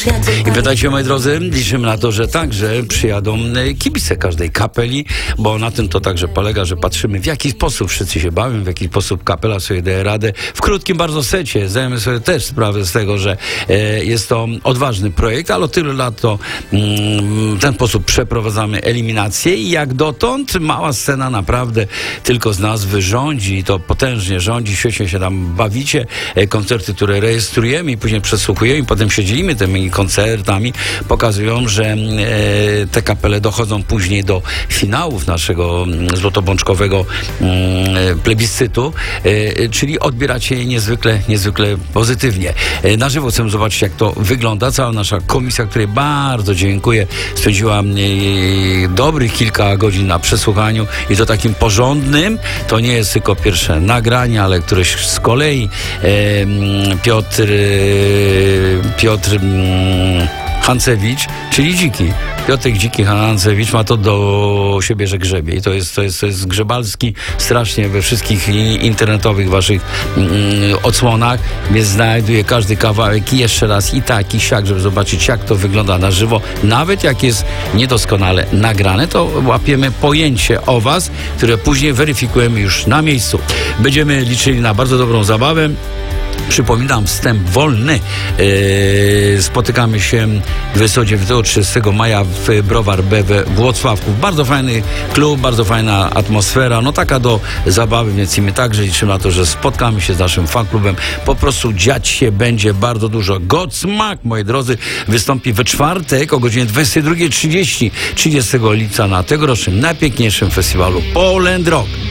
I pytajcie, moi drodzy, liczymy na to, że także przyjadą kibice każdej kapeli, bo na tym to także polega, że patrzymy, w jaki sposób wszyscy się bawią, w jaki sposób kapela sobie daje radę. W krótkim bardzo secie zdajemy sobie też sprawę z tego, że jest to odważny projekt, ale od tylu lat to w ten sposób przeprowadzamy eliminację i jak dotąd mała scena naprawdę tylko z nazwy rządzi i to potężnie rządzi, świetnie się tam bawicie, koncerty, które rejestrujemy i później przesłuchujemy i potem się dzielimy tymi koncertami, pokazują, że te kapele dochodzą później do finałów naszego złotobączkowego plebiscytu, czyli odbieracie je niezwykle pozytywnie. Na żywo chcemy zobaczyć, jak to wygląda. Cała nasza komisja, której bardzo dziękuję, spędziła dobrych kilka godzin na przesłuchaniu i to takim porządnym. To nie jest tylko pierwsze nagranie, ale któreś z kolei Piotr Hancewicz, czyli Dziki. Piotrek Dziki Hancewicz ma to do siebie, że grzebie. I to jest grzebalski strasznie we wszystkich internetowych waszych odsłonach, więc znajduje każdy kawałek i jeszcze raz i tak, i siak, żeby zobaczyć, jak to wygląda na żywo. Nawet jak jest niedoskonale nagrane, to łapiemy pojęcie o was, które później weryfikujemy już na miejscu. Będziemy liczyli na bardzo dobrą zabawę. Przypominam, wstęp wolny. Spotykamy się 29-30 maja w Browar B we Włocławku. Bardzo fajny klub, bardzo fajna atmosfera, no taka do zabawy, więc i my także liczymy na to, że spotkamy się z naszym fanklubem. Po prostu dziać się będzie bardzo dużo. Godsmack, moi drodzy, wystąpi we czwartek o godzinie 22:30 30 lipca na tegorocznym najpiękniejszym festiwalu Poland Rock.